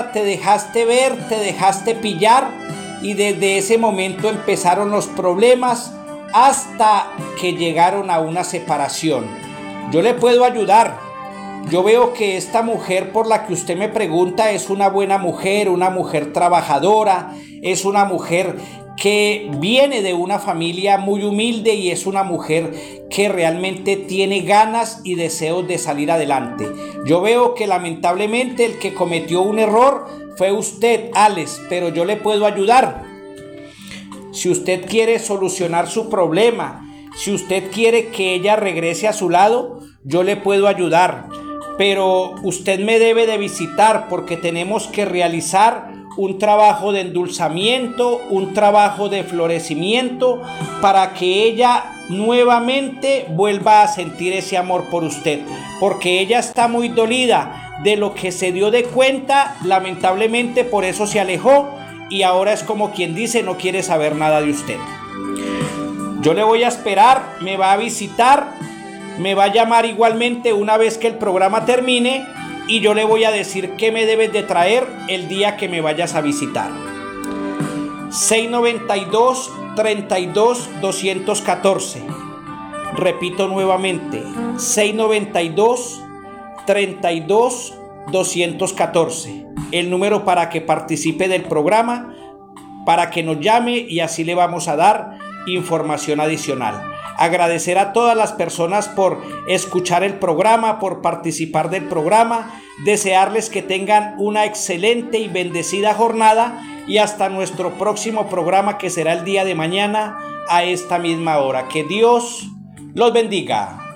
ella te dejaste ver, te dejaste pillar y desde ese momento empezaron los problemas hasta que llegaron a una separación. Yo le puedo ayudar. Yo veo que esta mujer por la que usted me pregunta es una buena mujer, una mujer trabajadora, es una mujer que viene de una familia muy humilde y es una mujer que realmente tiene ganas y deseos de salir adelante. Yo veo que lamentablemente el que cometió un error fue usted, Alex, pero yo le puedo ayudar. Si usted quiere solucionar su problema, si usted quiere que ella regrese a su lado, yo le puedo ayudar. Pero usted me debe de visitar porque tenemos que realizar un trabajo de endulzamiento, un trabajo de florecimiento para que ella nuevamente vuelva a sentir ese amor por usted, porque ella está muy dolida de lo que se dio de cuenta, lamentablemente por eso se alejó y ahora es como quien dice no quiere saber nada de usted. Yo le voy a esperar, me va a visitar, me va a llamar igualmente una vez que el programa termine y yo le voy a decir qué me debes de traer el día que me vayas a visitar. 692-32-214. Repito nuevamente, 692-32-214. El número para que participe del programa, para que nos llame y así le vamos a dar información adicional. Agradecer a todas las personas por escuchar el programa, por participar del programa, desearles que tengan una excelente y bendecida jornada y hasta nuestro próximo programa que será el día de mañana a esta misma hora. Que Dios los bendiga.